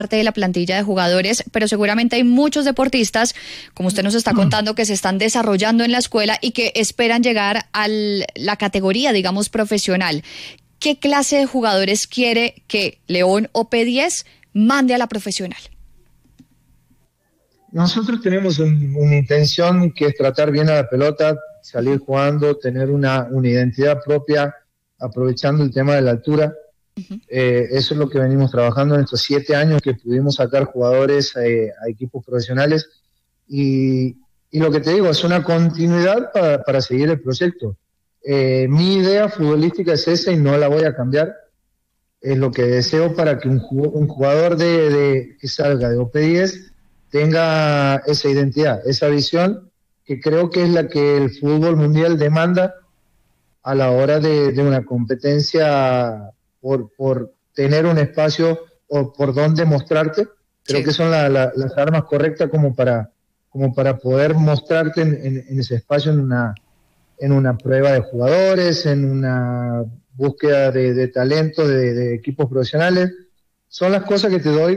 parte de la plantilla de jugadores, pero seguramente hay muchos deportistas, como usted nos está contando, que se están desarrollando en la escuela y que esperan llegar a la categoría, digamos, profesional. ¿Qué clase de jugadores quiere que León o P10 mande a la profesional? Nosotros tenemos una intención que es tratar bien a la pelota, salir jugando, tener una identidad propia, aprovechando el tema de la altura. Eso es lo que venimos trabajando en estos 7 años que pudimos sacar jugadores a equipos profesionales. Y lo que te digo, es una continuidad para seguir el proyecto. Mi idea futbolística es esa y no la voy a cambiar. Es lo que deseo para que un jugador que salga de OP10 tenga esa identidad, esa visión, que creo que es la que el fútbol mundial demanda a la hora de una competencia por tener un espacio o por donde mostrarte. Creo que son las armas correctas como para poder mostrarte en ese espacio, en una prueba de jugadores, en una búsqueda de talento de equipos profesionales. Son las cosas que te doy,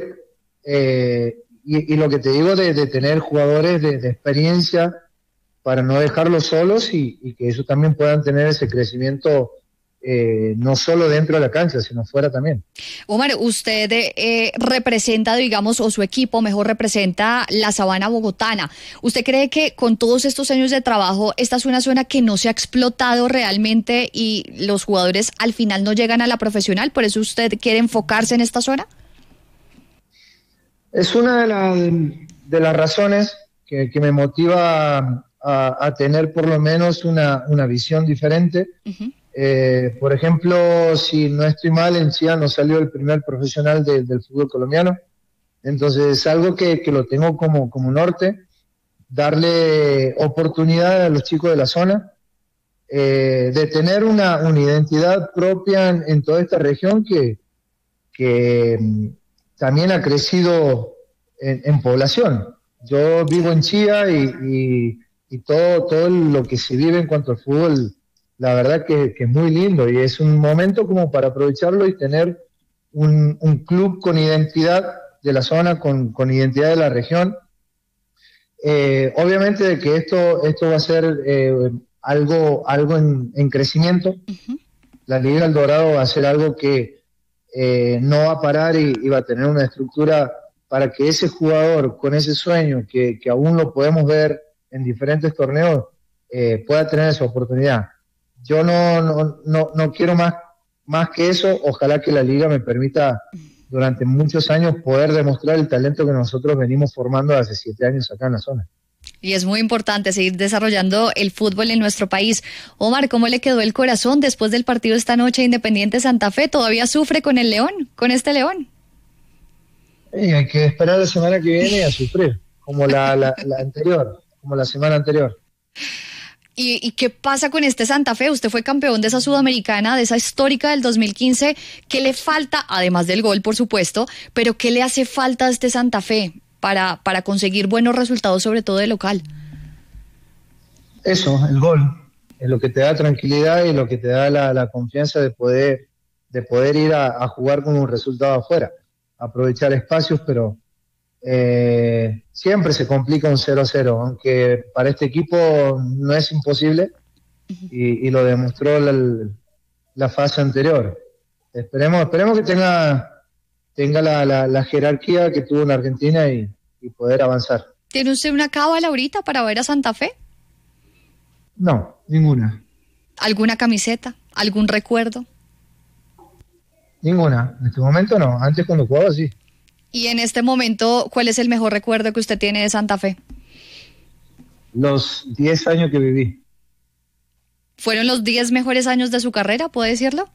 y lo que te digo de tener jugadores de experiencia para no dejarlos solos y que ellos también puedan tener ese crecimiento, no solo dentro de la cancha, sino fuera también. Omar, usted representa, digamos, o su equipo mejor representa la sabana bogotana. ¿Usted cree que con todos estos años de trabajo, esta es una zona que no se ha explotado realmente y los jugadores al final no llegan a la profesional? ¿Por eso usted quiere enfocarse en esta zona? Es una de las razones que me motiva a tener por lo menos una visión diferente. Uh-huh. Por ejemplo, si no estoy mal, en Chía no salió el primer profesional del fútbol colombiano. Entonces es algo que lo tengo como norte, darle oportunidad a los chicos de la zona, de tener una identidad propia en toda esta región que también ha crecido en población. Yo vivo en Chía y todo lo que se vive en cuanto al fútbol, la verdad que es muy lindo y es un momento como para aprovecharlo y tener un club con identidad de la zona, con identidad de la región. Obviamente de que esto va a ser algo en crecimiento. Uh-huh. La Liga El Dorado va a ser algo que no va a parar y va a tener una estructura para que ese jugador con ese sueño que aún lo podemos ver en diferentes torneos pueda tener esa oportunidad. Yo no quiero más que eso. Ojalá que la Liga me permita durante muchos años poder demostrar el talento que nosotros venimos formando hace 7 años acá en la zona. Y es muy importante seguir desarrollando el fútbol en nuestro país. Omar, ¿cómo le quedó el corazón después del partido esta noche de Independiente Santa Fe? ¿Todavía sufre con el León, con este León? Hay que esperar la semana que viene y a sufrir, como la anterior, como la semana anterior. ¿Y qué pasa con este Santa Fe? Usted fue campeón de esa Sudamericana, de esa histórica del 2015. ¿Qué le falta, además del gol, por supuesto, pero qué le hace falta a este Santa Fe para conseguir buenos resultados, sobre todo de local? Eso, el gol, es lo que te da tranquilidad y lo que te da la confianza de poder ir a jugar con un resultado afuera, aprovechar espacios, pero siempre se complica un 0-0, aunque para este equipo no es imposible y lo demostró la fase anterior. Esperemos que tenga la jerarquía que tuvo en Argentina y poder avanzar. ¿Tiene usted una cábala ahorita para ver a Santa Fe? No, ninguna. ¿Alguna camiseta? ¿Algún recuerdo? Ninguna, en este momento no, antes cuando jugaba sí. Y en este momento, ¿cuál es el mejor recuerdo que usted tiene de Santa Fe? Los 10 años que viví. ¿Fueron los 10 mejores años de su carrera, puede decirlo?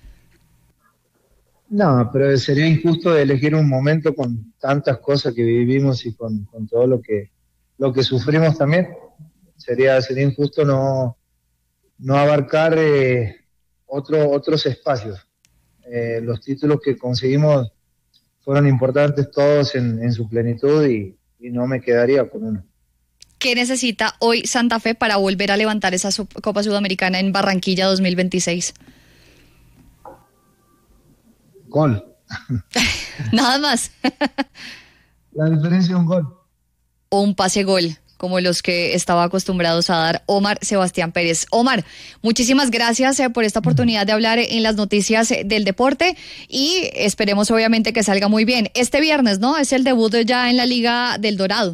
No, pero sería injusto de elegir un momento con tantas cosas que vivimos y con todo lo que sufrimos también. Sería injusto no abarcar otros espacios. Los títulos que conseguimos fueron importantes todos en su plenitud y no me quedaría con uno. ¿Qué necesita hoy Santa Fe para volver a levantar esa Copa Sudamericana en Barranquilla 2026? Gol. Nada más. La diferencia es un gol. O un pase gol, como los que estaba acostumbrados a dar Omar Sebastián Pérez. Omar, muchísimas gracias por esta oportunidad de hablar en las noticias del deporte y esperemos obviamente que salga muy bien. Este viernes, ¿no? Es el debut ya en la Liga del Dorado.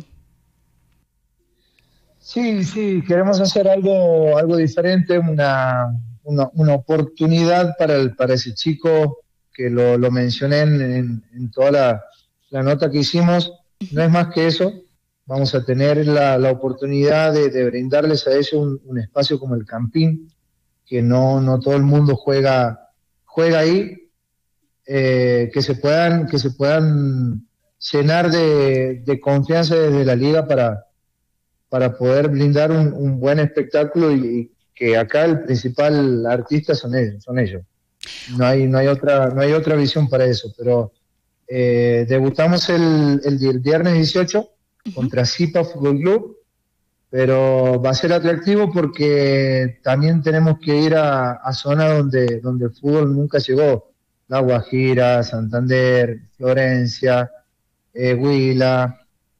Sí, queremos hacer algo diferente, una oportunidad para ese chico que lo mencioné en toda la nota que hicimos. No es más que eso. Vamos a tener la oportunidad de brindarles a ellos un espacio como el Campín, que no todo el mundo juega ahí, que se puedan llenar de confianza desde la liga para poder brindar un buen espectáculo y que acá el principal artista son ellos. No hay otra visión para eso, pero debutamos el viernes 18 contra Zipa Fútbol Club, pero va a ser atractivo porque también tenemos que ir a zona donde el fútbol nunca llegó. La Guajira, Santander, Florencia, Huila,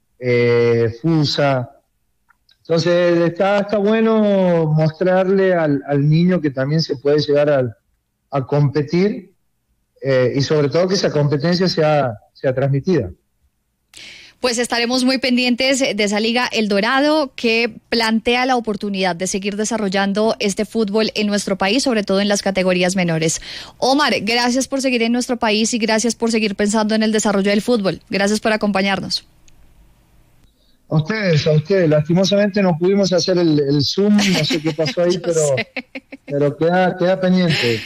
Fusa. Entonces está bueno mostrarle al niño que también se puede llegar a competir y sobre todo que esa competencia sea transmitida. Pues estaremos muy pendientes de esa Liga El Dorado que plantea la oportunidad de seguir desarrollando este fútbol en nuestro país, sobre todo en las categorías menores. Omar, gracias por seguir en nuestro país y gracias por seguir pensando en el desarrollo del fútbol. Gracias por acompañarnos. A ustedes. Lastimosamente no pudimos hacer el Zoom, no sé qué pasó ahí, pero queda pendiente.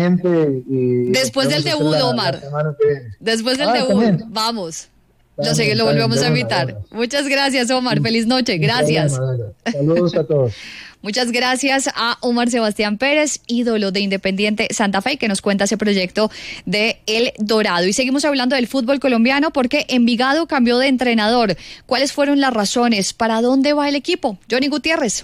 Y después del debut, Omar. Después del debut, también. Vamos. Lo volvemos a invitar. Muchas gracias, Omar. Feliz noche. Gracias. Saludos a todos. Muchas gracias a Omar Sebastián Pérez, ídolo de Independiente Santa Fe, que nos cuenta ese proyecto de El Dorado. Y seguimos hablando del fútbol colombiano porque Envigado cambió de entrenador. ¿Cuáles fueron las razones? ¿Para dónde va el equipo? Johnny Gutiérrez.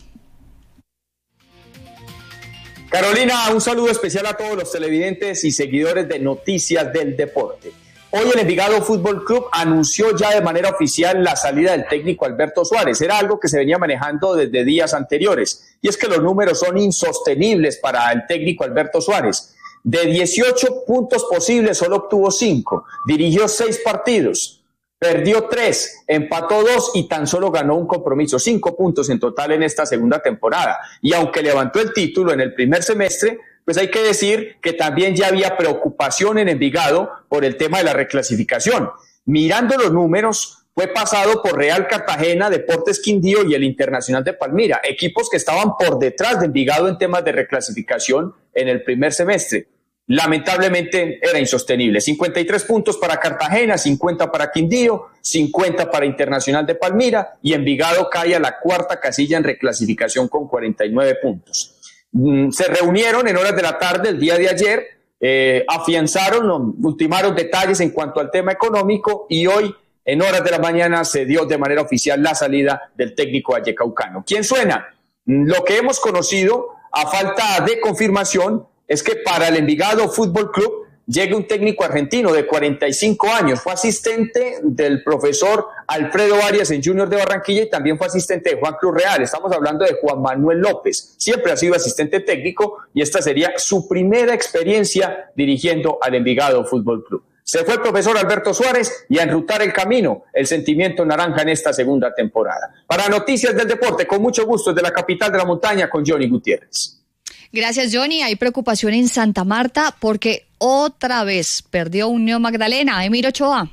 Carolina, un saludo especial a todos los televidentes y seguidores de Noticias del Deporte. Hoy el Envigado Fútbol Club anunció ya de manera oficial la salida del técnico Alberto Suárez. Era algo que se venía manejando desde días anteriores. Y es que los números son insostenibles para el técnico Alberto Suárez. De 18 puntos posibles, solo obtuvo 5. Dirigió 6 partidos. Perdió 3, empató 2 y tan solo ganó un compromiso. 5 puntos en total en esta segunda temporada. Y aunque levantó el título en el primer semestre, pues hay que decir que también ya había preocupación en Envigado por el tema de la reclasificación. Mirando los números, fue pasado por Real Cartagena, Deportes Quindío y el Internacional de Palmira, equipos que estaban por detrás de Envigado en temas de reclasificación en el primer semestre. Lamentablemente era insostenible. 53 puntos para Cartagena, 50 para Quindío, 50 para Internacional de Palmira y Envigado cae a la cuarta casilla en reclasificación con 49 puntos. Se reunieron en horas de la tarde el día de ayer, afianzaron, ultimaron detalles en cuanto al tema económico y hoy en horas de la mañana se dio de manera oficial la salida del técnico vallecaucano. ¿Quién suena? Lo que hemos conocido a falta de confirmación es que para el Envigado Fútbol Club llegue un técnico argentino de 45 años, fue asistente del profesor Alfredo Arias en Junior de Barranquilla y también fue asistente de Juan Cruz Real. Estamos hablando de Juan Manuel López, siempre ha sido asistente técnico y esta sería su primera experiencia dirigiendo al Envigado Fútbol Club. Se fue el profesor Alberto Suárez y a enrutar el camino, el sentimiento naranja en esta segunda temporada. Para Noticias del Deporte, con mucho gusto desde la capital de la montaña con Johnny Gutiérrez. Gracias, Johnny. Hay preocupación en Santa Marta porque otra vez perdió Unión Magdalena. Emir Ochoa.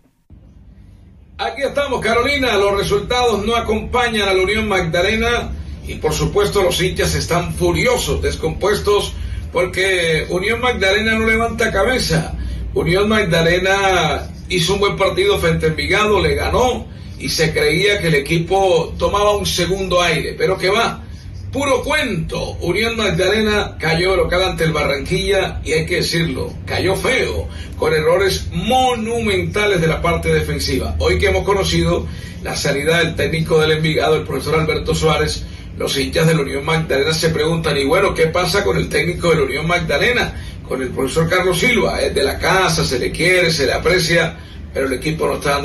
Aquí estamos, Carolina. Los resultados no acompañan a la Unión Magdalena y, por supuesto, los hinchas están furiosos, descompuestos, porque Unión Magdalena no levanta cabeza. Unión Magdalena hizo un buen partido frente a Envigado, le ganó y se creía que el equipo tomaba un segundo aire, pero que va. Puro cuento. Unión Magdalena cayó local ante el Barranquilla y hay que decirlo, cayó feo, con errores monumentales de la parte defensiva. Hoy que hemos conocido la salida del técnico del Envigado, el profesor Alberto Suárez, los hinchas de la Unión Magdalena se preguntan, y bueno, ¿qué pasa con el técnico de la Unión Magdalena? con el profesor Carlos Silva. Es de la casa, se le quiere, se le aprecia, pero el equipo no está dando